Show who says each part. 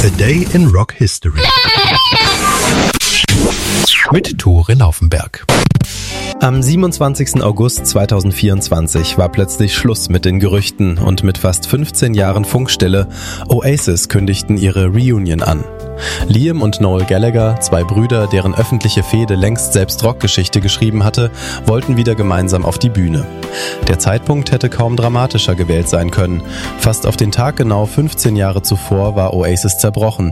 Speaker 1: A Day in Rock History mit Tore Laufenberg.
Speaker 2: Am 27. August 2024 war plötzlich Schluss mit den Gerüchten und mit fast 15 Jahren Funkstille Oasis kündigten ihre Reunion an. Liam und Noel Gallagher, zwei Brüder, deren öffentliche Fehde längst selbst Rockgeschichte geschrieben hatte, wollten wieder gemeinsam auf die Bühne. Der Zeitpunkt hätte kaum dramatischer gewählt sein können. Fast auf den Tag genau 15 Jahre zuvor war Oasis zerbrochen